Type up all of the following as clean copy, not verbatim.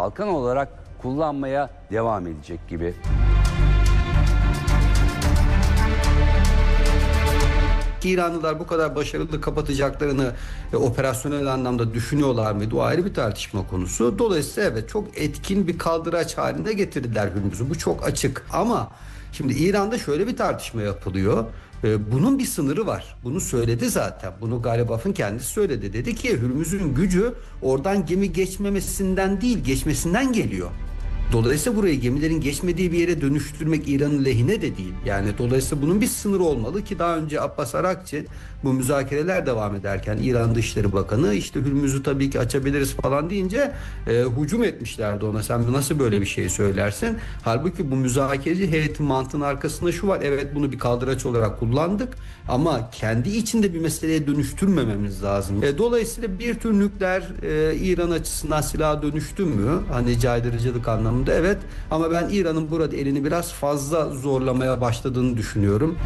kalkan olarak kullanmaya devam edecek gibi. İranlılar bu kadar başarılı kapatacaklarını operasyonel anlamda düşünüyorlar mıydı? O ayrı bir tartışma konusu. Dolayısıyla evet, çok etkin bir kaldıraç halinde getirdiler Hürmüz'ü. Bu çok açık. Ama şimdi İran'da şöyle bir tartışma yapılıyor. Bunun bir sınırı var. Bunu söyledi zaten. Bunu Galibaf'ın kendisi söyledi. Dedi ki Hürmüz'ün gücü oradan gemi geçmemesinden değil, geçmesinden geliyor. Dolayısıyla burayı gemilerin geçmediği bir yere dönüştürmek İran'ın lehine de değil. Yani dolayısıyla bunun bir sınırı olmalı ki daha önce Abbas Arakçı bu müzakereler devam ederken İran Dışişleri Bakanı işte Hürmüz'ü tabii ki açabiliriz falan deyince hücum etmişlerdi ona. Sen nasıl böyle bir şey söylersin? Halbuki bu müzakereci heyetin mantığının arkasında şu var. Evet, bunu bir kaldıraç olarak kullandık ama kendi içinde bir meseleye dönüştürmememiz lazım. Dolayısıyla bir tür nükleer İran açısından silaha dönüştü mü? Hani caydırıcılık anlamında evet, ama ben İran'ın burada elini biraz fazla zorlamaya başladığını düşünüyorum.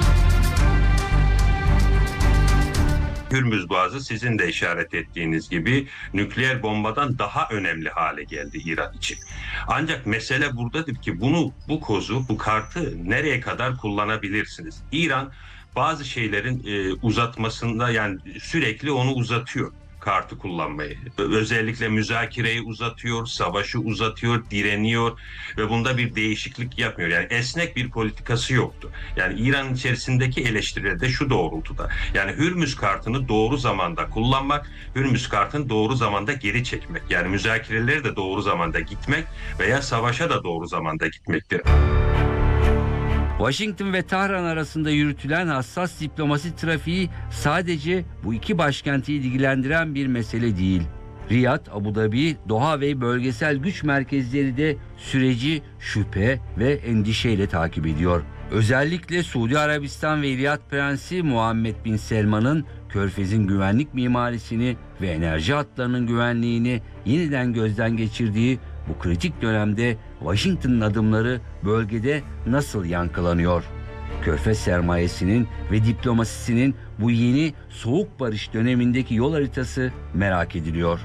Hürmüz Boğazı sizin de işaret ettiğiniz gibi nükleer bombadan daha önemli hale geldi İran için. Ancak mesele buradadır ki bu kartı nereye kadar kullanabilirsiniz? İran bazı şeylerin uzatmasında, yani sürekli onu uzatıyor, kartı kullanmayı. Özellikle müzakereyi uzatıyor, savaşı uzatıyor, direniyor ve bunda bir değişiklik yapmıyor. Yani esnek bir politikası yoktu. Yani İran'ın içerisindeki eleştiriler de şu doğrultuda. Yani Hürmüz kartını doğru zamanda kullanmak, Hürmüz kartını doğru zamanda geri çekmek. Yani müzakerelere de doğru zamanda gitmek veya savaşa da doğru zamanda gitmektir. Washington ve Tahran arasında yürütülen hassas diplomasi trafiği sadece bu iki başkenti ilgilendiren bir mesele değil. Riyad, Abu Dhabi, Doha ve bölgesel güç merkezleri de süreci şüphe ve endişeyle takip ediyor. Özellikle Suudi Arabistan ve Riyad Prensi Muhammed Bin Selman'ın Körfez'in güvenlik mimarisini ve enerji hatlarının güvenliğini yeniden gözden geçirdiği bu kritik dönemde Washington'ın adımları bölgede nasıl yankılanıyor? Körfez sermayesinin ve diplomasisinin bu yeni soğuk barış dönemindeki yol haritası merak ediliyor.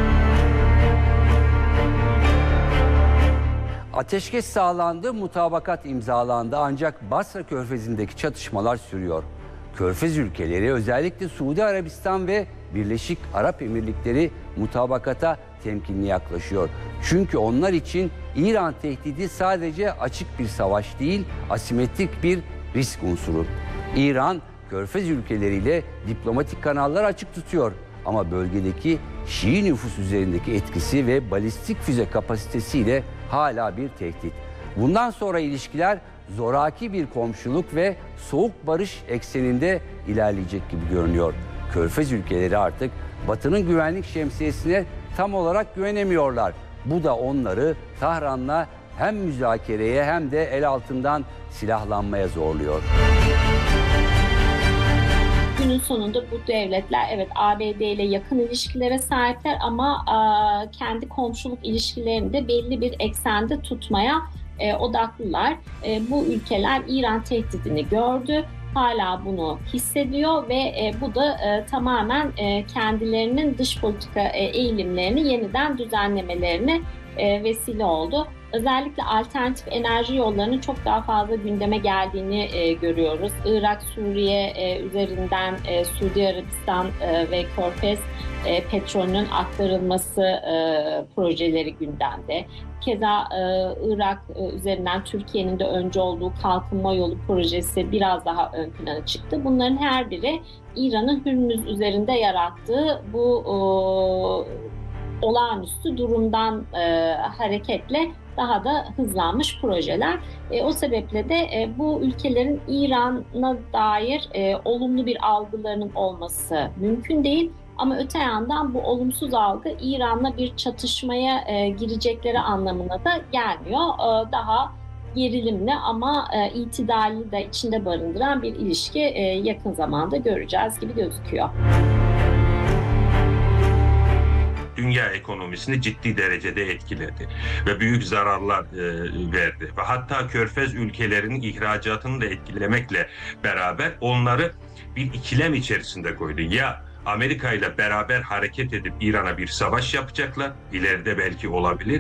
Ateşkes sağlandı, mutabakat imzalandı, ancak Basra Körfezi'ndeki çatışmalar sürüyor. Körfez ülkeleri, özellikle Suudi Arabistan ve Birleşik Arap Emirlikleri mutabakata temkinli yaklaşıyor. Çünkü onlar için İran tehdidi sadece açık bir savaş değil, asimetrik bir risk unsuru. İran, Körfez ülkeleriyle diplomatik kanallar açık tutuyor. Ama bölgedeki Şii nüfus üzerindeki etkisi ve balistik füze kapasitesiyle hala bir tehdit. Bundan sonra ilişkiler zoraki bir komşuluk ve soğuk barış ekseninde ilerleyecek gibi görünüyor. Körfez ülkeleri artık Batı'nın güvenlik şemsiyesine tam olarak güvenemiyorlar. Bu da onları Tahran'la hem müzakereye hem de el altından silahlanmaya zorluyor. Günün sonunda bu devletler evet ABD ile yakın ilişkilere sahipler ama kendi komşuluk ilişkilerini de belli bir eksende tutmaya odaklılar. Bu ülkeler İran tehdidini gördü. Hala bunu hissediyor ve bu da tamamen kendilerinin dış politika eğilimlerini yeniden düzenlemelerine vesile oldu. Özellikle alternatif enerji yollarının çok daha fazla gündeme geldiğini görüyoruz. Irak, Suriye üzerinden Suudi Arabistan ve Körfez petrolünün aktarılması projeleri gündemde. Keza Irak üzerinden Türkiye'nin de önce olduğu kalkınma yolu projesi biraz daha ön plana çıktı. Bunların her biri İran'ın Hürmüz üzerinde yarattığı bu olağanüstü durumdan hareketle daha da hızlanmış projeler. O sebeple de bu ülkelerin İran'a dair olumlu bir algılarının olması mümkün değil. Ama öte yandan bu olumsuz algı İran'la bir çatışmaya girecekleri anlamına da gelmiyor. Daha gerilimli ama itidalli de içinde barındıran bir ilişki yakın zamanda göreceğiz gibi gözüküyor. Dünya ekonomisini ciddi derecede etkiledi ve büyük zararlar verdi. Ve hatta Körfez ülkelerinin ihracatını da etkilemekle beraber onları bir ikilem içerisinde koydu. Ya Amerika ile beraber hareket edip İran'a bir savaş yapacaklar, ileride belki olabilir,